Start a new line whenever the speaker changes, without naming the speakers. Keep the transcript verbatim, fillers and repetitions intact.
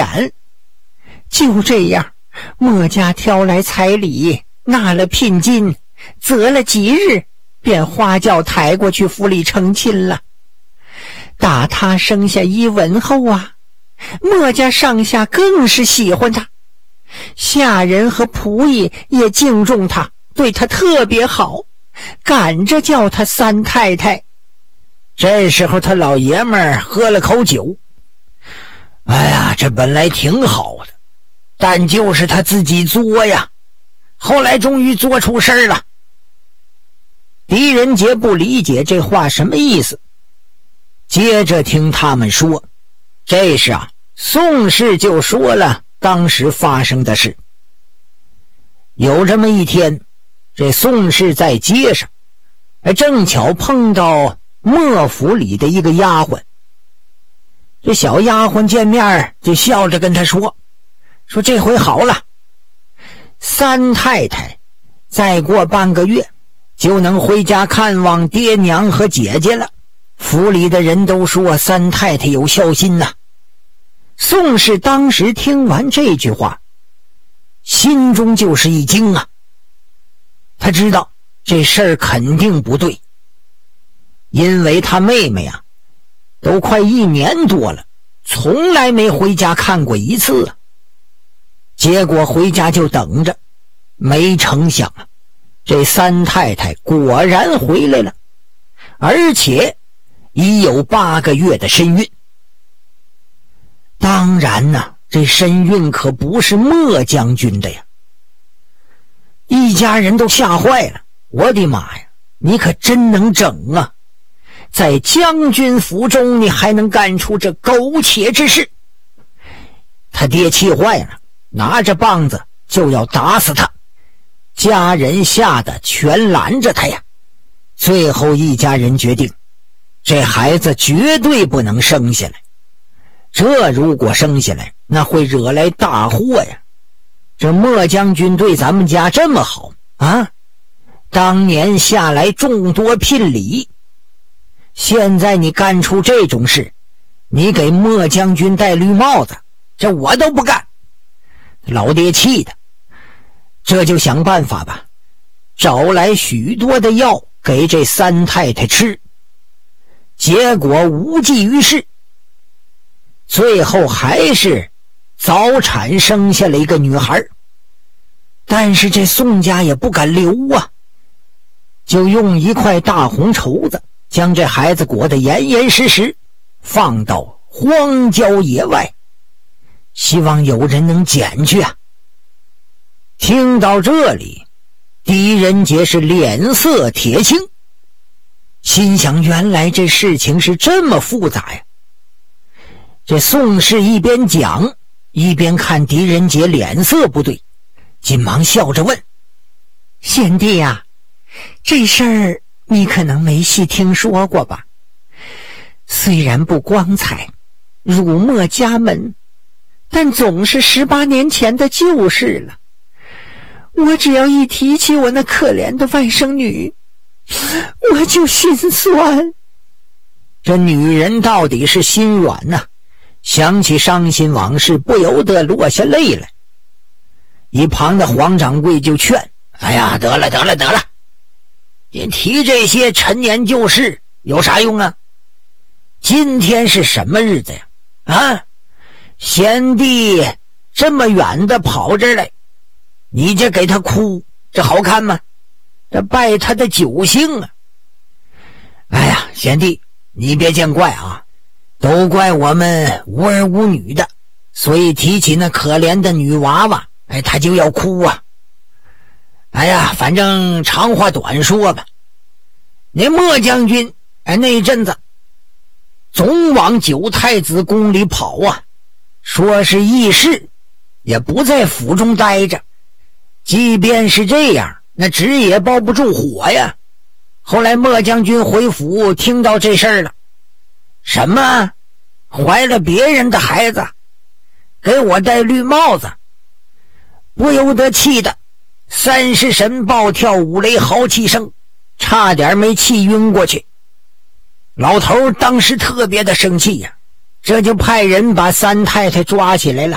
眼。就这样，墨家挑来彩礼，纳了聘金，择了吉日，便花轿抬过去府里成亲了。打他生下一文后啊，墨家上下更是喜欢他，下人和仆役也敬重他，对他特别好，赶着叫他三太太。
这时候他老爷们儿喝了口酒，哎呀，这本来挺好的，但就是他自己作呀，后来终于做出事儿了。狄仁杰不理解这话什么意思，接着听他们说，这时啊，宋氏就说了当时发生的事。有这么一天，这宋氏在街上，正巧碰到墨府里的一个丫鬟。这小丫鬟见面就笑着跟他说，说这回好了，三太太再过半个月就能回家看望爹娘和姐姐了。府里的人都说三太太有孝心呐。宋氏当时听完这句话，心中就是一惊啊。他知道这事儿肯定不对，因为他妹妹啊，都快一年多了，从来没回家看过一次啊。结果回家就等着，没成想啊，这三太太果然回来了，而且已有八个月的身孕。当然呢、啊，这身孕可不是墨将军的呀。一家人都吓坏了，我的妈呀，你可真能整啊，在将军府中你还能干出这苟且之事。他爹气坏了，拿着棒子就要打死他，家人吓得全拦着他呀。最后一家人决定，这孩子绝对不能生下来，这如果生下来，那会惹来大祸呀。这墨将军对咱们家这么好啊，当年下来众多聘礼，现在你干出这种事，你给墨将军戴绿帽子，这我都不干。老爹气的，这就想办法吧，找来许多的药给这三太太吃，结果无济于事，最后还是早产生下了一个女孩。但是这宋家也不敢留啊，就用一块大红绸子将这孩子裹得严严实实，放到荒郊野外，希望有人能捡去啊。听到这里，狄仁杰是脸色铁青，心想原来这事情是这么复杂呀。这宋氏一边讲一边看狄仁杰脸色不对，紧忙笑着问，
贤弟呀、啊，这事儿你可能没细听说过吧？虽然不光彩，辱没家门，但总是十八年前的旧事了。我只要一提起我那可怜的外甥女，我就心酸。
这女人到底是心软呐、啊，想起伤心往事，不由得落下泪来。一旁的黄掌柜就劝，哎呀，得了得了得了，你提这些陈年旧事有啥用啊？今天是什么日子呀？啊，贤弟这么远的跑这儿来，你这给他哭，这好看吗？这败他的酒兴啊！哎呀，贤弟你别见怪啊，都怪我们无儿无女的，所以提起那可怜的女娃娃，哎，他就要哭啊。哎呀，反正长话短说吧，那墨将军哎那一阵子总往九太子宫里跑啊，说是议事，也不在府中待着。即便是这样，那纸也包不住火呀。后来墨将军回府听到这事儿了，什么怀了别人的孩子，给我戴绿帽子，不由得气得三十神暴跳五雷豪气声，差点没气晕过去。老头当时特别的生气呀、啊，这就派人把三太太抓起来了。